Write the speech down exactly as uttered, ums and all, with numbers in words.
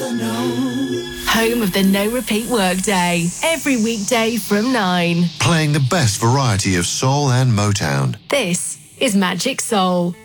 Home of the No Repeat Workday. Every weekday from nine. Playing the best variety of soul and Motown. This is Magic Soul.